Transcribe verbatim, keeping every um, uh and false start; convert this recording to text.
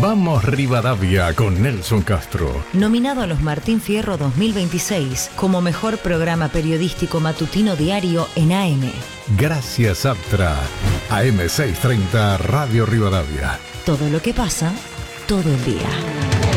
Vamos Rivadavia con Nelson Castro. Nominado a los Martín Fierro dos mil veintiséis como mejor programa periodístico matutino diario en A M. Gracias Aptra. A M seiscientos treinta Radio Rivadavia. Todo lo que pasa, todo el día.